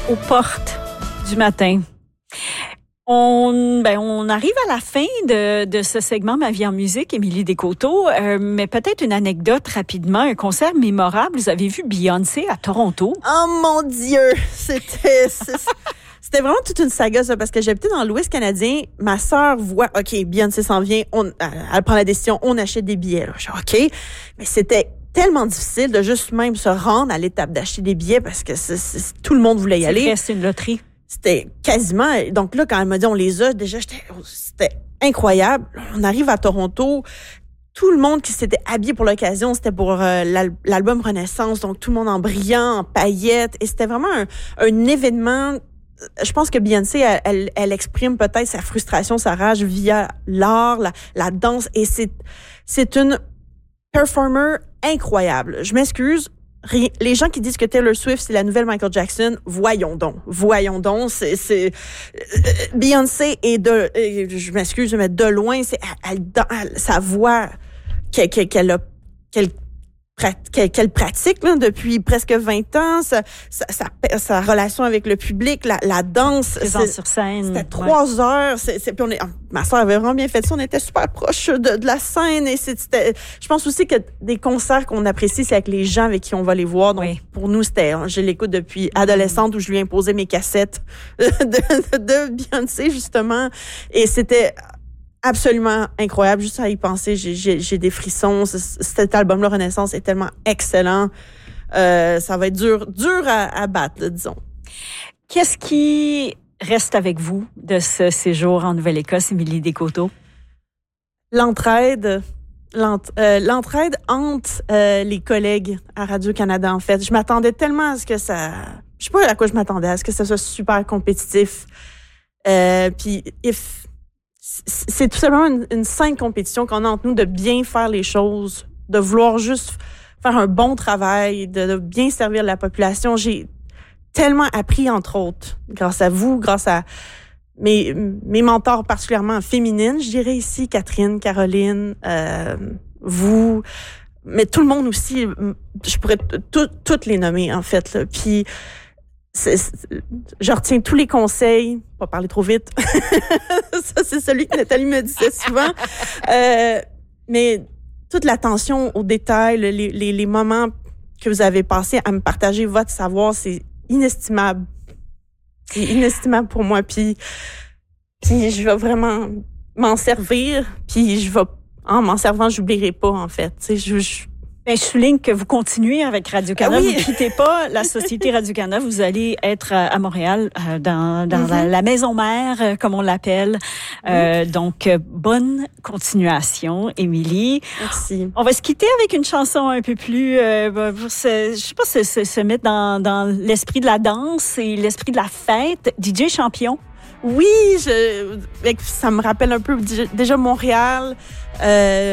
aux portes du matin. On arrive à la fin de ce segment Ma vie en musique, Émilie Descoteaux, mais peut-être une anecdote rapidement, un concert mémorable. Vous avez vu Beyoncé à Toronto? Oh mon Dieu! C'était vraiment toute une saga, ça, parce que j'habitais dans l'Ouest canadien. Ma sœur voit, OK, Beyoncé s'en vient, elle prend la décision, on achète des billets. Là. Je dis, OK, mais c'était tellement difficile de juste même se rendre à l'étape d'acheter des billets parce que tout le monde voulait y aller. C'est une loterie. C'était quasiment... Donc là, quand elle m'a dit on les a, déjà, c'était incroyable. On arrive à Toronto, tout le monde qui s'était habillé pour l'occasion, c'était pour l'album Renaissance, donc tout le monde en brillant, en paillettes. Et c'était vraiment un événement... Je pense que Beyoncé, elle exprime peut-être sa frustration, sa rage via l'art, la danse. Et c'est une performer incroyable. Je m'excuse. Les gens qui disent que Taylor Swift, c'est la nouvelle Michael Jackson, voyons donc. C'est Beyoncé je m'excuse, mais de loin, sa voix qu'elle pratique là, depuis presque 20 ans, sa relation avec le public, la danse. Présence sur scène. C'était 3 heures. Puis ma soeur avait vraiment bien fait ça. On était super proches de la scène. Et je pense aussi que des concerts qu'on apprécie, c'est avec les gens avec qui on va les voir. Donc, pour nous, je l'écoute depuis adolescente où je lui imposais mes cassettes de Beyoncé, justement. Et c'était absolument incroyable. Juste à y penser, j'ai des frissons. Cet album-là, Renaissance, est tellement excellent. Ça va être dur à battre, là, disons. Qu'est-ce qui reste avec vous de ce séjour en Nouvelle-Écosse, Émilie Descoteaux? L'entraide entre les collègues à Radio-Canada, en fait. Je m'attendais tellement à ce que ça... Je sais pas à quoi je m'attendais, à ce que ça soit super compétitif. Puis, c'est tout simplement une saine compétition qu'on a entre nous de bien faire les choses, de vouloir juste faire un bon travail, de bien servir la population. J'ai tellement appris, entre autres, grâce à vous, grâce à mes mentors particulièrement féminines, je dirais ici, Catherine, Caroline, vous, mais tout le monde aussi, je pourrais toutes les nommer, en fait, là. Puis, je retiens tous les conseils, pas parler trop vite. Ça, c'est celui que Nathalie me disait souvent. Mais toute l'attention aux détails, les moments que vous avez passés à me partager votre savoir, c'est inestimable. C'est inestimable pour moi. Puis je vais vraiment m'en servir. Puis en m'en servant, j'oublierai pas, en fait. Tu sais, je souligne que vous continuez avec Radio-Canada. Oui. Vous ne quittez pas la Société Radio-Canada. Vous allez être à Montréal, dans la maison mère, comme on l'appelle. Donc, bonne continuation, Émilie. Merci. On va se quitter avec une chanson un peu plus, pour se mettre dans l'esprit de la danse et l'esprit de la fête. DJ Champion. Oui, ça me rappelle un peu déjà Montréal.